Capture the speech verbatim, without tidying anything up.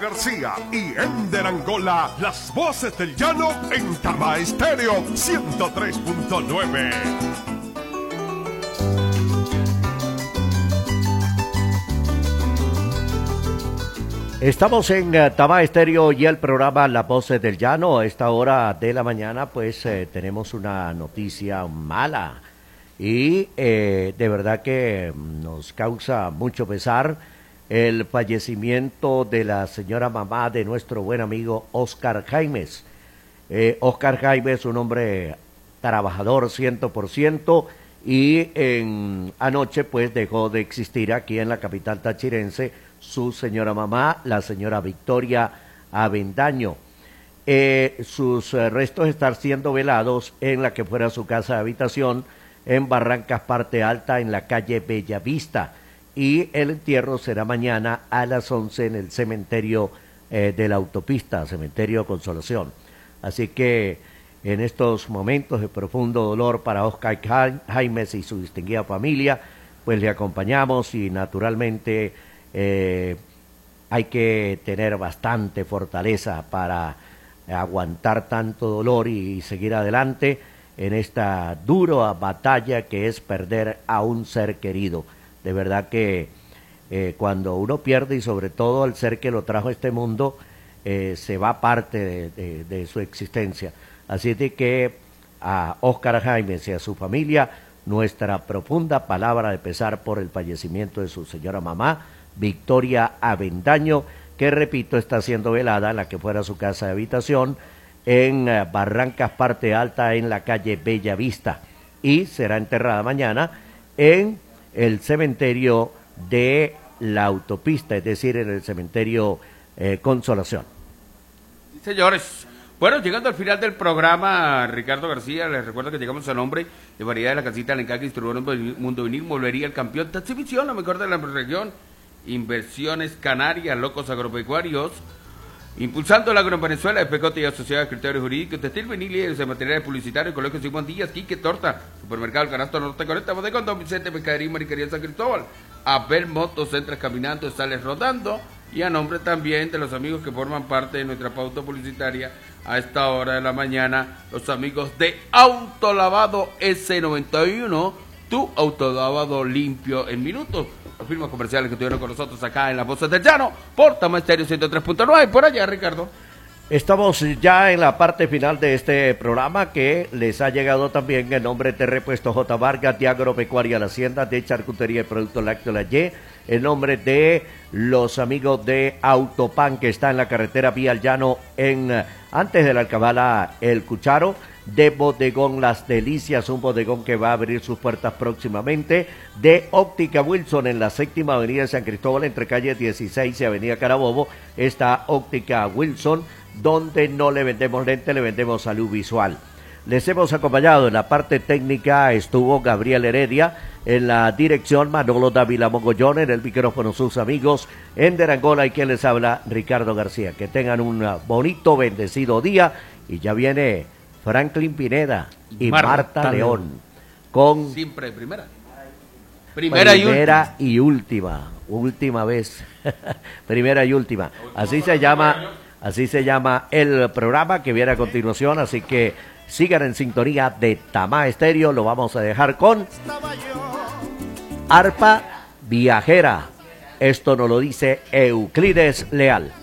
García y Ender Angola, las voces del llano en Tama Estéreo ciento tres punto nueve. Estamos en uh, Tama Estéreo y el programa Las Voces del Llano. A esta hora de la mañana pues eh, tenemos una noticia mala y eh, de verdad que nos causa mucho pesar el fallecimiento de la señora mamá de nuestro buen amigo Oscar Jaimes. Eh, Oscar Jaimes, un hombre trabajador cien por ciento y en, anoche pues dejó de existir aquí en la capital tachirense su señora mamá, la señora Victoria Avendaño. Eh, sus eh, restos están siendo velados en la que fuera su casa de habitación en Barrancas Parte Alta, en la calle Bellavista, y el entierro será mañana a las once en el cementerio eh, de la autopista, cementerio Consolación. Así que en estos momentos de profundo dolor para Oscar Jaimes y su distinguida familia, pues le acompañamos y naturalmente Eh, hay que tener bastante fortaleza para aguantar tanto dolor y, y seguir adelante en esta dura batalla que es perder a un ser querido. De verdad que eh, cuando uno pierde y sobre todo el ser que lo trajo a este mundo, eh, se va parte de, de, de su existencia. Así de que a Oscar Jaimes y a su familia nuestra profunda palabra de pesar por el fallecimiento de su señora mamá, Victoria Avendaño, que repito está siendo velada en la que fuera su casa de habitación en uh, Barrancas Parte Alta en la calle Bellavista y será enterrada mañana en el cementerio de la autopista, es decir, en el cementerio eh, Consolación. Sí, señores. Bueno, llegando al final del programa, Ricardo García, les recuerdo que llegamos al nombre de variedad de la casita del encaje distribuidor Mundo Vinil, volvería el campeón de exhibición, lo mejor de la región. Inversiones Canarias, Locos Agropecuarios, impulsando la agro en Venezuela, de Pecote y Asociados de Criterios Jurídicos, Textil Vinil de Materiales Publicitarios, Colegio Simón Díaz, Quique Torta, Supermercado El Canasto Norte Conecta, Bodegón Don Vicente, Mercadería y Mariquería San Cristóbal, Abel Motos, Centras Caminando, Sales Rodando, y a nombre también de los amigos que forman parte de nuestra pauta publicitaria a esta hora de la mañana, los amigos de Autolavado ese noventa y uno, tu autolavado limpio en minutos. Los firmas comerciales que estuvieron con nosotros acá en Las Voces del Llano, por Tama Estéreo ciento tres punto nueve, por allá, Ricardo. Estamos ya en la parte final de este programa que les ha llegado también en nombre de Repuesto J. Vargas, de Agropecuaria La Hacienda, de Charcutería y Productos Lácteos La Y, en nombre de los amigos de Autopan, que está en la carretera Vía al Llano, en, antes de la Alcabala El Cucharo, de Bodegón Las Delicias, un bodegón que va a abrir sus puertas próximamente, de Óptica Wilson en la séptima avenida de San Cristóbal, entre calle dieciséis y avenida Carabobo, está Óptica Wilson, donde no le vendemos lente, le vendemos salud visual. Les hemos acompañado en la parte técnica, estuvo Gabriel Heredia, en la dirección Manolo Dávila Mogollón, en el micrófono sus amigos Ender Angola y quien les habla, Ricardo García. Que tengan un bonito, bendecido día y ya viene Franklin Pineda y Marta, Marta León, León con siempre primera primera, primera y, última. y última última vez primera y última así se llama así se llama el programa que viene a continuación, así que sigan en sintonía de Tama Estéreo. Lo vamos a dejar con Arpa Viajera, esto nos lo dice Euclides Leal.